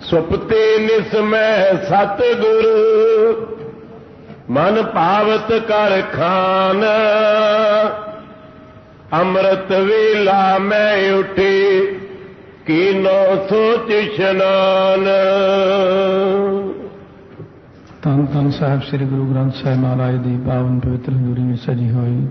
ਸੁਪਤੇ ਨਿਸਮੈ ਸਤਿਗੁਰ ਮਨ ਭਾਵਤ ਕਰ ਖਾਨ ਅੰਮ੍ਰਿਤ ਵੇਲਾ ਮੈਂ ਉਠੇ ਕੀਨੋ ਸੋਚ ਇਸ਼ਨਾਨ। ਧੰਨ ਧੰਨ ਸਾਹਿਬ ਸ੍ਰੀ ਗੁਰੂ ਗ੍ਰੰਥ ਸਾਹਿਬ ਮਹਾਰਾਜ ਦੀ ਪਾਵਨ ਪਵਿੱਤਰ ਹਜ਼ੂਰੀ ਵਿੱਚ ਸਜੀ ਹੋਈ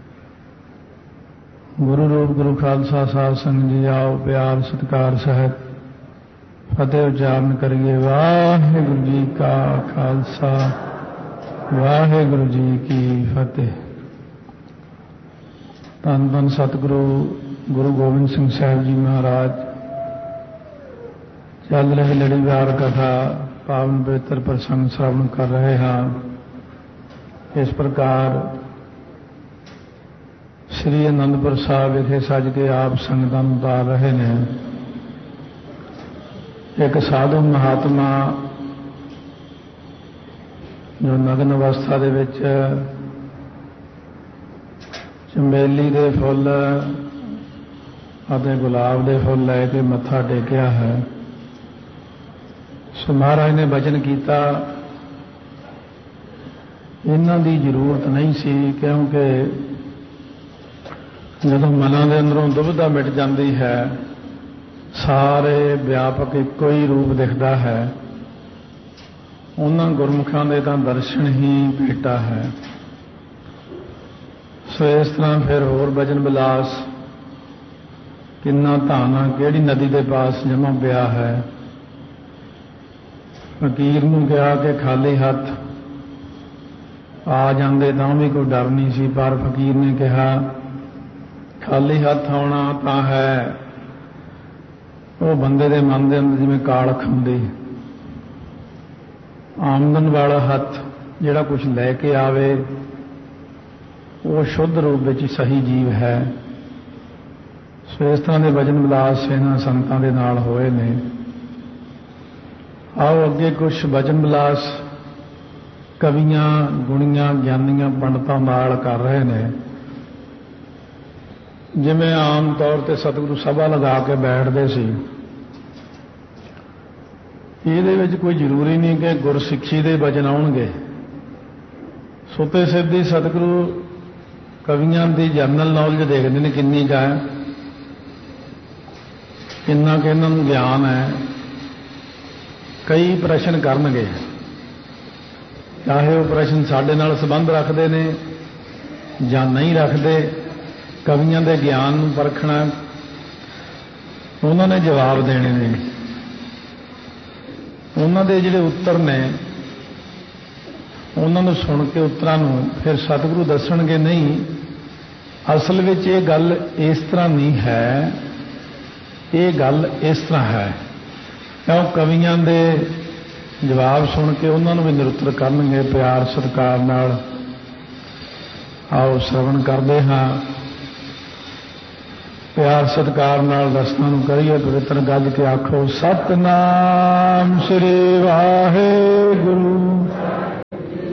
ਗੁਰੂ ਰੂਪ ਗੁਰੂ ਖਾਲਸਾ ਸਾਧ ਸੰਗਤ ਜੀ ਆਓ ਪਿਆਰ ਸਤਿਕਾਰ ਸਹਿਤ ਫਤਿਹ ਉਚਾਰਨ ਕਰੀਏ। ਵਾਹਿਗੁਰੂ ਜੀ ਕਾ ਖਾਲਸਾ ਵਾਹਿਗੁਰੂ ਜੀ ਕੀ ਫਤਿਹ। ਧੰਨ ਧੰਨ ਸਤਿਗੁਰੂ ਗੁਰੂ ਗੋਬਿੰਦ ਸਿੰਘ ਸਾਹਿਬ ਜੀ ਮਹਾਰਾਜ ਚੱਲ ਰਹੇ ਲੜੀਵਾਰ ਕਥਾ ਪਾਵਨ ਪਵਿੱਤਰ ਪ੍ਰਸੰਗ ਸ਼੍ਰਵਣ ਕਰ ਰਹੇ ਹਾਂ। ਇਸ ਪ੍ਰਕਾਰ ਸ੍ਰੀ ਅਨੰਦਪੁਰ ਸਾਹਿਬ ਵਿਖੇ ਸੱਜ ਕੇ ਆਪ ਸੰਗਤਾਂ ਨੂੰ ਉਤਾਰ ਰਹੇ ਨੇ। ਇੱਕ ਸਾਧੂ ਮਹਾਤਮਾ ਜੋ ਨਗਨ ਅਵਸਥਾ ਦੇ ਵਿੱਚ ਚੰਬੇਲੀ ਦੇ ਫੁੱਲ ਅਤੇ ਗੁਲਾਬ ਦੇ ਫੁੱਲ ਲੈ ਕੇ ਮੱਥਾ ਟੇਕਿਆ ਹੈ। ਸੋ ਮਹਾਰਾਜ ਨੇ ਬਚਨ ਕੀਤਾ ਇਹਨਾਂ ਦੀ ਜ਼ਰੂਰਤ ਨਹੀਂ ਸੀ, ਕਿਉਂਕਿ ਜਦੋਂ ਮਨਾਂ ਦੇ ਅੰਦਰੋਂ ਦੁਬਿਧਾ ਮਿਟ ਜਾਂਦੀ ਹੈ ਸਾਰੇ ਵਿਆਪਕ ਇੱਕੋ ਹੀ ਰੂਪ ਦਿਖਦਾ ਹੈ। ਉਹਨਾਂ ਗੁਰਮੁਖਾਂ ਦੇ ਤਾਂ ਦਰਸ਼ਨ ਹੀ ਭੇਟਾ ਹੈ। ਸੋ ਇਸ ਤਰ੍ਹਾਂ ਫਿਰ ਹੋਰ ਭਜਨ ਵਿਲਾਸ ਕਿੰਨਾ ਧਾਨਾ ਕਿਹੜੀ ਨਦੀ ਦੇ ਪਾਸ ਜਮ੍ਹਾਂ ਪਿਆ ਹੈ। ਫਕੀਰ ਨੂੰ ਕਿਹਾ ਕਿ ਖਾਲੀ ਹੱਥ ਆ ਜਾਂਦੇ ਤਾਂ ਵੀ ਕੋਈ ਡਰ ਨਹੀਂ ਸੀ, ਪਰ ਫਕੀਰ ਨੇ ਕਿਹਾ ਖਾਲੀ ਹੱਥ ਆਉਣਾ ਤਾਂ ਹੈ ਉਹ ਬੰਦੇ ਦੇ ਮਨ ਦੇ ਅੰਦਰ ਜਿਵੇਂ ਕਾਲਖ ਹੁੰਦੀ। ਆਮਦਨ ਵਾਲਾ ਹੱਥ ਜਿਹੜਾ ਕੁਝ ਲੈ ਕੇ ਆਵੇ ਉਹ ਸ਼ੁੱਧ ਰੂਪ ਵਿੱਚ ਸਹੀ ਜੀਵ ਹੈ। ਸੋ ਇਸ ਤਰ੍ਹਾਂ ਦੇ ਭਜਨ ਵਿਲਾਸ ਇਹਨਾਂ ਸੰਤਾਂ ਦੇ ਨਾਲ ਹੋਏ ਨੇ। ਆਓ ਅੱਗੇ ਕੁਝ ਭਜਨ ਵਿਲਾਸ ਕਵੀਆਂ ਗੁਣੀਆਂ ਗਿਆਨੀਆਂ ਪੰਡਤਾਂ ਨਾਲ ਕਰ ਰਹੇ ਨੇ। ਜਿਵੇਂ ਆਮ ਤੌਰ ਤੇ ਸਤਿਗੁਰੂ ਸਭਾ ਲਗਾ ਕੇ ਬੈਠਦੇ ਸੀ, ਇਹਦੇ ਵਿੱਚ ਕੋਈ ਜ਼ਰੂਰੀ ਨਹੀਂ ਕਿ ਗੁਰਸਿੱਖੀ ਦੇ ਭਜਨ ਆਉਣਗੇ। ਸੁਤੇ ਸਿੱਧੀ ਸਤਿਗੁਰੂ ਕਵੀਆਂ ਦੀ ਜਨਰਲ ਨੌਲੇਜ ਦੇਖਦੇ ਨੇ ਕਿੰਨੀ ਕੁ ਹੈ, ਕਿੰਨਾ ਕਿ ਇਹਨਾਂ ਨੂੰ ਗਿਆਨ ਹੈ। ਕਈ ਪ੍ਰਸ਼ਨ ਕਰਨਗੇ, ਚਾਹੇ ਉਹ ਪ੍ਰਸ਼ਨ ਸਾਡੇ ਨਾਲ ਸੰਬੰਧ ਰੱਖਦੇ ਨੇ ਜਾਂ ਨਹੀਂ ਰੱਖਦੇ। ਕਵੀਆਂ ਦੇ ਗਿਆਨ ਨੂੰ ਪਰਖਣਾ, ਉਹਨਾਂ ਨੇ ਜਵਾਬ ਦੇਣੇ ਨੇ। ਉਹਨਾਂ ਦੇ ਜਿਹੜੇ ਉੱਤਰ ਨੇ ਉਹਨਾਂ ਨੂੰ ਸੁਣ ਕੇ ਉੱਤਰਾਂ ਨੂੰ ਫਿਰ ਸਤਿਗੁਰੂ ਦੱਸਣਗੇ ਨਹੀਂ ਅਸਲ ਵਿੱਚ ਇਹ ਗੱਲ ਇਸ ਤਰ੍ਹਾਂ ਨਹੀਂ ਹੈ, ਇਹ ਗੱਲ ਇਸ ਤਰ੍ਹਾਂ ਹੈ। ਕਿਉਂ ਕਵੀਆਂ ਦੇ ਜਵਾਬ ਸੁਣ ਕੇ ਉਹਨਾਂ ਨੂੰ ਵੀ ਨਿਰੁੱਤਰ ਕਰਨਗੇ ਪਿਆਰ ਸਤਿਕਾਰ ਨਾਲ। ਆਓ ਸ਼ਰਵਣ ਕਰਦੇ ਹਾਂ, ਪਿਆਰ ਸਤਿਕਾਰ ਨਾਲ ਰਸਨਾ ਨੂੰ ਕਰੀਏ ਪਵਿੱਤਰ ਗੱਜ ਕੇ ਆਖੋ ਸਤਿਨਾਮ ਸ੍ਰੀ ਵਾਹਿਗੁਰੂ